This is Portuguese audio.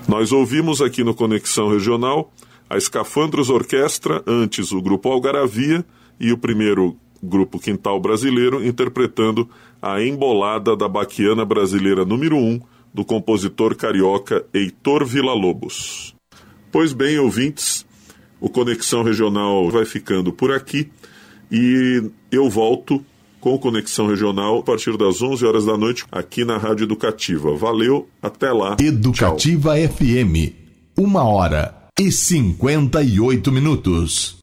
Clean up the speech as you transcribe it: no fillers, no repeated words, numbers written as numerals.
Nós ouvimos aqui no Conexão Regional a Escafandros Orquestra, antes o Grupo Algaravia e o primeiro Grupo Quintal Brasileiro, interpretando a Embolada da Baquiana Brasileira número 1, do compositor carioca Heitor Villa-Lobos. Pois bem, ouvintes, o Conexão Regional vai ficando por aqui e eu volto com o Conexão Regional a partir das 11 horas da noite aqui na Rádio Educativa. Valeu, até lá. Educativa Tchau. FM, 1h58.